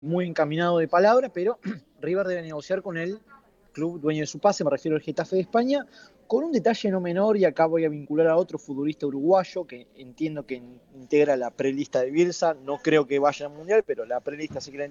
muy encaminado de palabra, pero River debe negociar con el club dueño de su pase, me refiero al Getafe de España, con un detalle no menor, y acá voy a vincular a otro futbolista uruguayo que entiendo que integra la prelista de Bielsa, no creo que vaya al Mundial, pero la prelista sí que la